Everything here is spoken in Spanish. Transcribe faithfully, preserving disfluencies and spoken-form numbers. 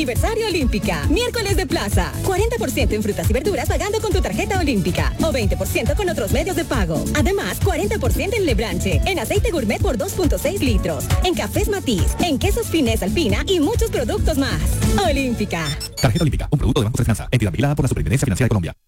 Aniversario Olímpica. Miércoles de plaza. cuarenta por ciento en frutas y verduras pagando con tu tarjeta Olímpica. O veinte por ciento con otros medios de pago. Además, cuarenta por ciento en Lebranche. En aceite gourmet por dos punto seis litros. En cafés Matiz. En quesos Finés Alpina y muchos productos más. Olímpica. Tarjeta Olímpica, un producto de Banco de Finanza. Entidad vigilada por la Superintendencia Financiera de Colombia.